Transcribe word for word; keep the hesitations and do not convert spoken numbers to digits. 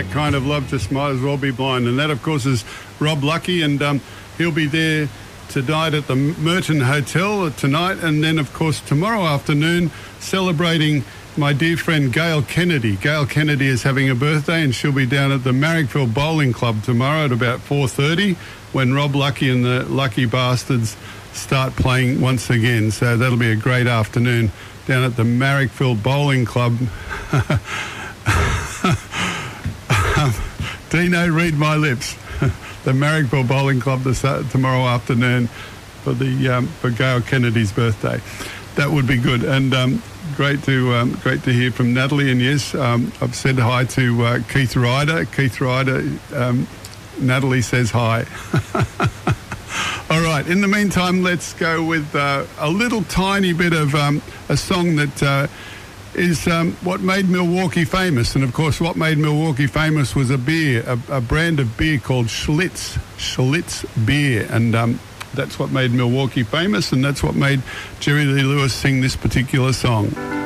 that kind of love just might as well be blind. And that, of course, is Rob Lucky, and um, he'll be there tonight at the Merton Hotel tonight, and then, of course, tomorrow afternoon celebrating my dear friend Gail Kennedy. Gail Kennedy is having a birthday, and she'll be down at the Marrickville Bowling Club tomorrow at about four thirty when Rob Lucky and the Lucky Bastards start playing once again. So that'll be a great afternoon down at the Marrickville Bowling Club. um, Dino, read my lips. The Marrickville Bowling Club this, uh, tomorrow afternoon for the um, for Gail Kennedy's birthday. That would be good, and um, great to um, great to hear from Natalie. And yes, um, I've said hi to uh, Keith Ryder. Keith Ryder, um, Natalie says hi. All right. In the meantime, let's go with uh, a little tiny bit of um, a song that uh, is um, what made Milwaukee famous. And of course, what made Milwaukee famous was a beer, a, a brand of beer called Schlitz, Schlitz beer, and um, that's what made Milwaukee famous, and that's what made Jerry Lee Lewis sing this particular song.